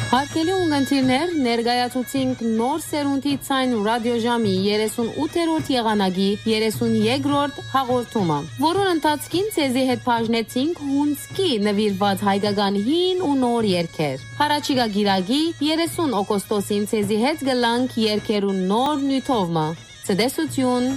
Հարգելի ունգընտիրներ, ներկայացուցինք նոր սերունդի ցայն ռադիոժամի 38-րդ եղանակի 32-րդ հաղորդումը, որոնց ընթացքին ցեզի հետ բաժնեցինք հունցկի նվիրված հայկական հին ու նոր երգեր։ Հարաճիգա գիրագի 30 օգոստոսին ցեզի հետ գլանք երգերու նոր նյութովը։ Ցտեսություն։